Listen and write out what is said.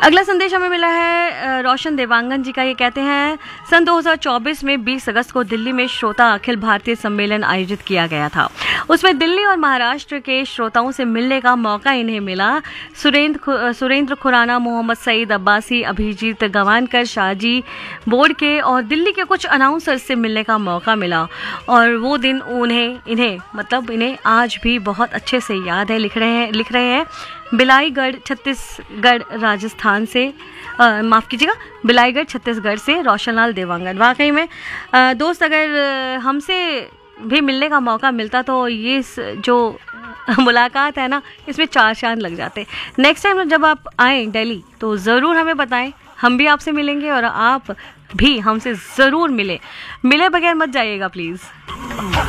अगला संदेश हमें मिला है रोशन देवांगन जी का। ये कहते हैं सन 2024 में 20 अगस्त को दिल्ली में श्रोता अखिल भारतीय सम्मेलन आयोजित किया गया था। उसमें दिल्ली और महाराष्ट्र के श्रोताओं से मिलने का मौका इन्हें मिला। सुरेंद्र खुराना, मोहम्मद सईद अब्बासी, अभिजीत गवानकर, शाहजी बोर्ड के और दिल्ली के कुछ अनाउंसर्स से मिलने का मौका मिला और वो दिन इन्हें आज भी बहुत अच्छे से याद है। लिख रहे हैं बिलाईगढ़ छत्तीसगढ़ राजस्थान से, माफ़ कीजिएगा, बिलाईगढ़ छत्तीसगढ़ से रोशनलाल देवांगन। वाकई में दोस्त, अगर हमसे भी मिलने का मौका मिलता तो ये जो मुलाकात है ना, इसमें 4 चांद लग जाते। नेक्स्ट टाइम जब आप आएँ दिल्ली तो ज़रूर हमें बताएं, हम भी आपसे मिलेंगे और आप भी हमसे ज़रूर मिले बगैर मत जाइएगा प्लीज़।